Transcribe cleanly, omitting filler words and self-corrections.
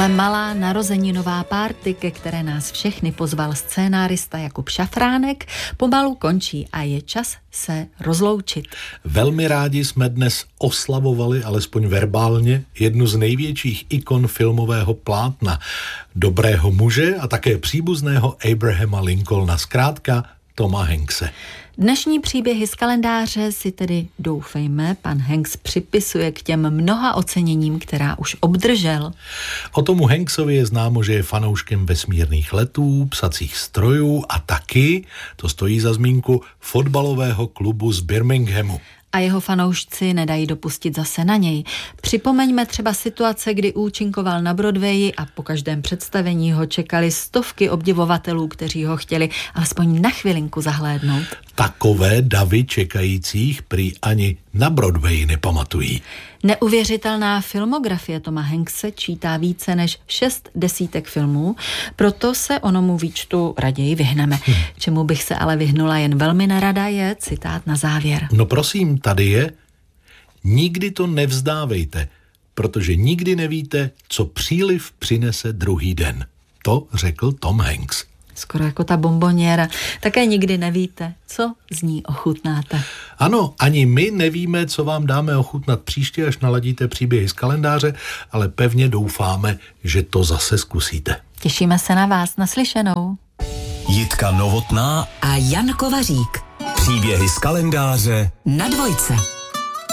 Ale malá narozeninová párty, ke které nás všechny pozval scénárista Jakub Šafránek, pomalu končí a je čas se rozloučit. Velmi rádi jsme dnes oslavovali, alespoň verbálně, jednu z největších ikon filmového plátna, dobrého muže a také příbuzného Abrahama Lincolna, zkrátka Toma Hankse. Dnešní příběhy z kalendáře si tedy, doufejme, pan Hanks připisuje k těm mnoha oceněním, která už obdržel. O Tomu Hanksovi je známo, že je fanouškem vesmírných letů, psacích strojů a taky, to stojí za zmínku, fotbalového klubu z Birminghamu. A jeho fanoušci nedají dopustit zase na něj. Připomeňme třeba situace, kdy účinkoval na Broadwayi a po každém představení ho čekali stovky obdivovatelů, kteří ho chtěli alespoň na chvilinku zahlédnout. Takové davy čekajících prý ani na Broadwayi nepamatují. Neuvěřitelná filmografie Toma Hankse čítá více než 6 desítek filmů, proto se onomu výčtu raději vyhneme. Čemu bych se ale vyhnula jen velmi nerada je citát na závěr. No prosím, tady je: nikdy to nevzdávejte, protože nikdy nevíte, co příliv přinese druhý den. To řekl Tom Hanks. Skoro jako ta bomboniéra. Také nikdy nevíte, co z ní ochutnáte. Ano, ani my nevíme, co vám dáme ochutnat příště, až naladíte příběhy z kalendáře, ale pevně doufáme, že to zase zkusíte. Těšíme se na vás, naslyšenou. Jitka Novotná a Jan Kovařík. Příběhy z kalendáře na Dvojce.